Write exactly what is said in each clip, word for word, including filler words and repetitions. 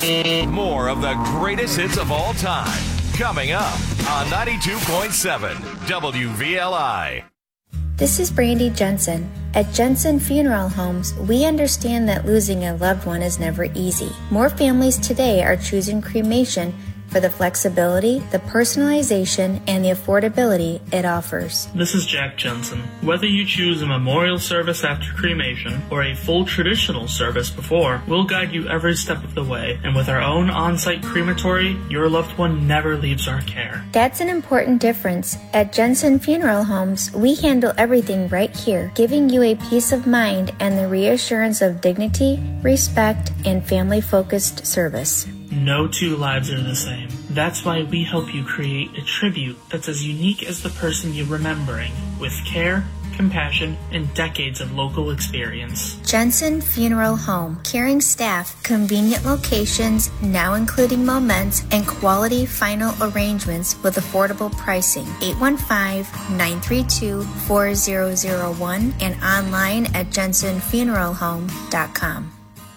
More of the greatest hits of all time. Coming up on ninety-two point seven W V L I. This is Brandy Jensen. At Jensen Funeral Homes, we understand that losing a loved one is never easy. More families today are choosing cremation for the flexibility, the personalization, and the affordability it offers. This is Jack Jensen. Whether you choose a memorial service after cremation or a full traditional service before, we'll guide you every step of the way. And with our own on-site crematory, your loved one never leaves our care. That's an important difference. At Jensen Funeral Homes, we handle everything right here, giving you a peace of mind and the reassurance of dignity, respect, and family-focused service. No two lives are the same. That's why we help you create a tribute that's as unique as the person you're remembering, with care, compassion, and decades of local experience. Jensen Funeral Home. Caring staff, convenient locations, now including moments, and quality final arrangements with affordable pricing. eight one five, nine three two, four zero zero one and online at jensen funeral home dot com.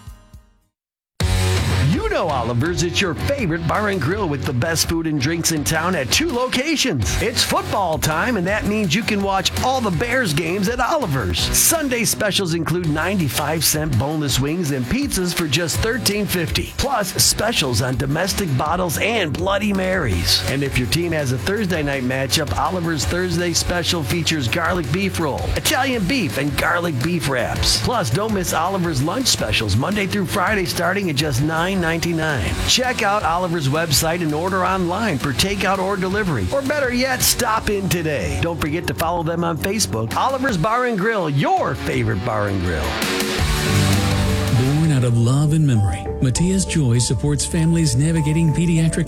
You know Oliver's, it's your favorite bar and grill with the best food and drinks in town at two locations. It's football time, and that means you can watch all the Bears games at Oliver's. Sunday specials include ninety-five cent boneless wings and pizzas for just thirteen fifty. Plus, specials on domestic bottles and Bloody Marys. And if your team has a Thursday night matchup, Oliver's Thursday special features garlic beef roll, Italian beef, and garlic beef wraps. Plus, don't miss Oliver's lunch specials Monday through Friday starting at just nine ninety-nine. Check out Oliver's website and order online for takeout or delivery. Or better yet, stop in today. Don't forget to follow them on Facebook. Oliver's Bar and Grill, your favorite bar and grill. Born out of love and memory, Matias Joy supports families navigating pediatric